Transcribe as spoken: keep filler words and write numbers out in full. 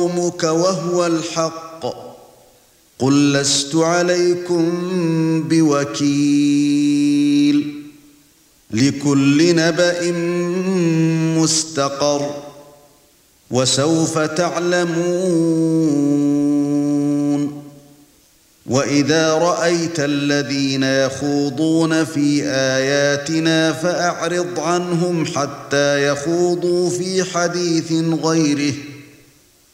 قومك وهو الحق قل لست عليكم بوكيل لكل نبأ مستقر وسوف تعلمون وإذا رأيت الذين يخوضون في آياتنا فأعرض عنهم حتى يخوضوا في حديث غيره